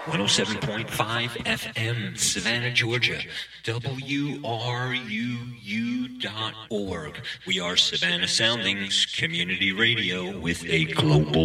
107.5 FM, Savannah, Georgia. WRUU.org. We are Savannah Soundings Community Radio with a global